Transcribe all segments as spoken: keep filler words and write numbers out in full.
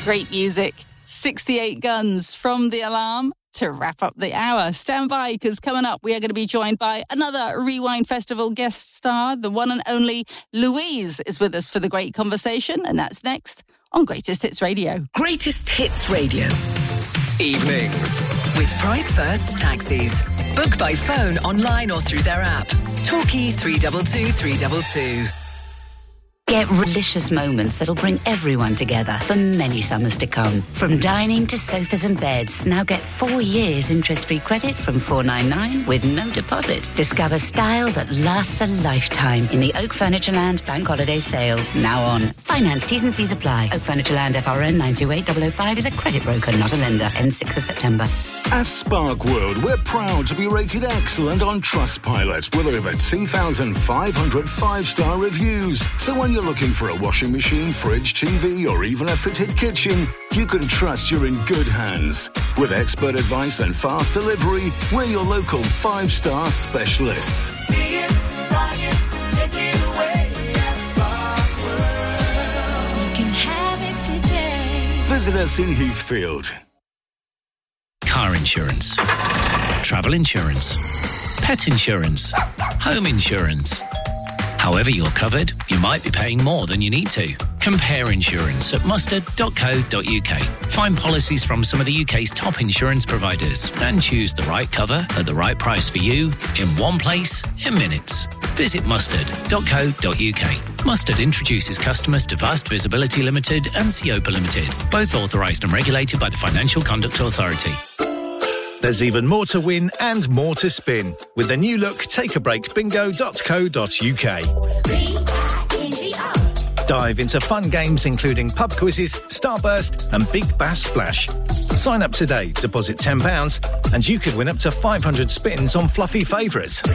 Great music. sixty-eight Guns from The Alarm to wrap up the hour. Stand by, because coming up we are going to be joined by another Rewind Festival guest star. The one and only Louise is with us for the great conversation, and that's next on Greatest Hits Radio. Greatest Hits Radio. Evenings. With Price First Taxis. Book by phone, online or through their app. Torquay three two two three two two. Get delicious moments that'll bring everyone together for many summers to come. From dining to sofas and beds, now get four years interest-free credit from four ninety-nine with no deposit. Discover style that lasts a lifetime in the Oak Furnitureland Bank Holiday Sale, now on. Finance T's and C's apply. Oak Furnitureland F R N nine two eight zero zero five is a credit broker, not a lender. Ends sixth of September. At Spark World, we're proud to be rated excellent on Trustpilot with over two thousand five hundred five-star reviews. So when you're looking for a washing machine, fridge, T V or even a fitted kitchen, you can trust you're in good hands. With expert advice and fast delivery, we're your local five-star specialists. See it, buy it, take it away at Spark World. You can have it today. Visit us in Heathfield. Car insurance, travel insurance, pet insurance, home insurance. However you're covered, you might be paying more than you need to. Compare insurance at mustard dot co dot uk. Find policies from some of the U K's top insurance providers and choose the right cover at the right price for you in one place in minutes. Visit mustard dot co dot uk. Mustard introduces customers to Vast Visibility Limited and Seopa Limited, both authorised and regulated by the Financial Conduct Authority. There's even more to win and more to spin with the new look Take a Break bingo dot co dot uk. Dive into fun games including pub quizzes, Starburst and Big Bass Splash. Sign up today, deposit ten pounds and you could win up to five hundred spins on fluffy favourites.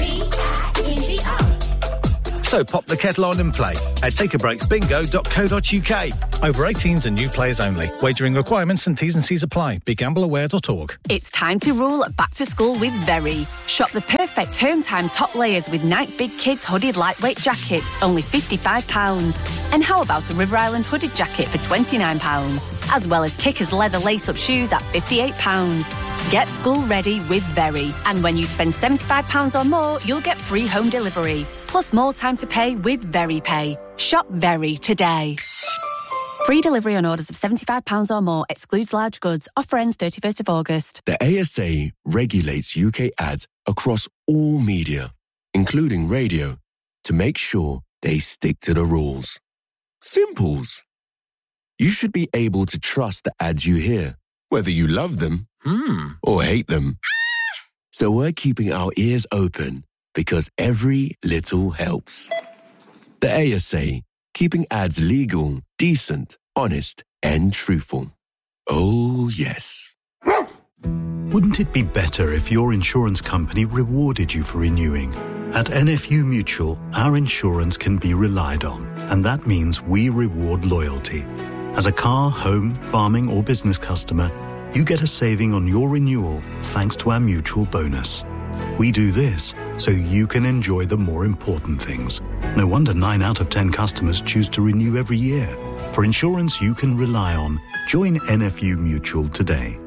So pop the kettle on and play at take a break bingo dot co dot uk. Over eighteens and new players only. Wagering requirements and T's and C's apply. be gamble aware dot org. It's time to rule back to school with Very. Shop the perfect term time top layers with Nike Big Kids hooded lightweight jacket, only fifty-five pounds. And how about a River Island hooded jacket for twenty-nine pounds? As well as Kickers leather lace-up shoes at fifty-eight pounds. Get school ready with Very. And when you spend seventy-five pounds or more, you'll get free home delivery. Plus more time to pay with Very Pay. Shop Very today. Free delivery on orders of seventy-five pounds or more. Excludes large goods. Offer ends thirty-first of August. The A S A regulates U K ads across all media, including radio, to make sure they stick to the rules. Simples. You should be able to trust the ads you hear, whether you love them hmm. or hate them. Ah! So we're keeping our ears open because every little helps. The A S A, keeping ads legal, decent, honest, and truthful. Oh, yes. Wouldn't it be better if your insurance company rewarded you for renewing? At N F U Mutual, our insurance can be relied on, and that means we reward loyalty. As a car, home, farming, or business customer, you get a saving on your renewal thanks to our mutual bonus. We do this so you can enjoy the more important things. No wonder nine out of ten customers choose to renew every year. For insurance you can rely on, join N F U Mutual today.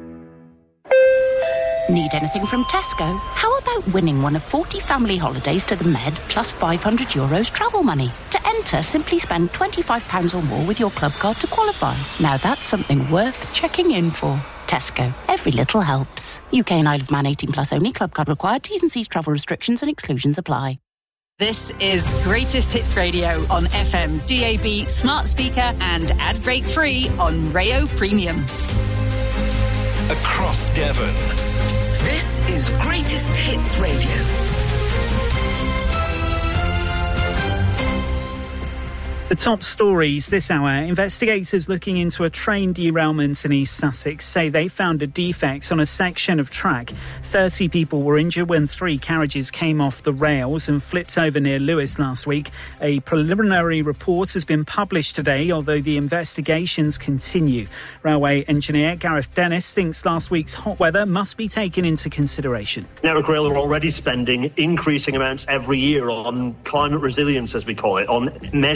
Need anything from Tesco? How about winning one of forty family holidays to the Med plus five hundred euros travel money? To enter, simply spend twenty-five pounds or more with your club card to qualify. Now that's something worth checking in for. Tesco. Every little helps. U K and Isle of Man eighteen plus only. Club card required. T's and C's travel restrictions and exclusions apply. This is Greatest Hits Radio on F M, D A B, smart speaker and ad break free on Rayo Premium. Across Devon. This is Greatest Hits Radio. The top stories this hour. Investigators looking into a train derailment in East Sussex say they found a defect on a section of track. thirty people were injured when three carriages came off the rails and flipped over near Lewes last week. A preliminary report has been published today, although the investigations continue. Railway engineer Gareth Dennis thinks last week's hot weather must be taken into consideration. Network Rail are already spending increasing amounts every year on climate resilience, as we call it, on measures, engineering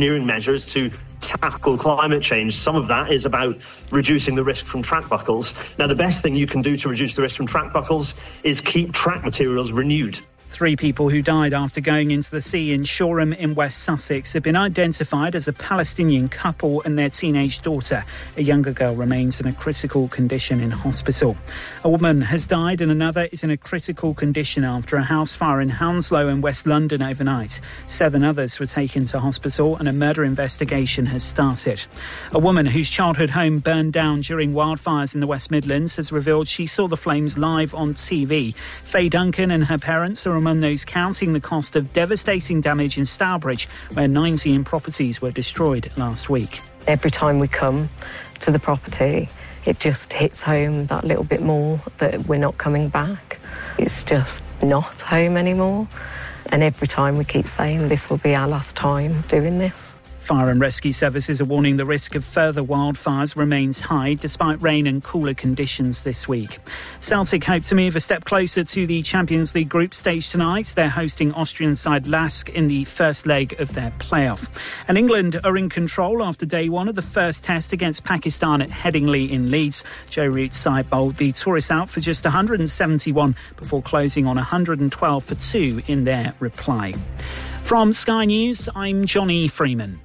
engineering measures to tackle climate change. Some of that is about reducing the risk from track buckles. Now, the best thing you can do to reduce the risk from track buckles is keep track materials renewed. Three people who died after going into the sea in Shoreham in West Sussex have been identified as a Palestinian couple and their teenage daughter. A younger girl remains in a critical condition in hospital. A woman has died and another is in a critical condition after a house fire in Hounslow in West London overnight. Seven others were taken to hospital and a murder investigation has started. A woman whose childhood home burned down during wildfires in the West Midlands has revealed she saw the flames live on T V. Faye Duncan and her parents are among those counting the cost of devastating damage in Stourbridge, where nineteen properties were destroyed last week. Every time we come to the property, it just hits home that little bit more that we're not coming back. It's just not home anymore. And every time we keep saying this will be our last time doing this. Fire and rescue services are warning the risk of further wildfires remains high despite rain and cooler conditions this week. Celtic hope to move a step closer to the Champions League group stage tonight. They're hosting Austrian side Lask in the first leg of their playoff. And England are in control after day one of the first test against Pakistan at Headingley in Leeds. Joe Root's side bowled the tourists out for just one hundred seventy-one before closing on one hundred twelve for two in their reply. From Sky News, I'm Johnny Freeman.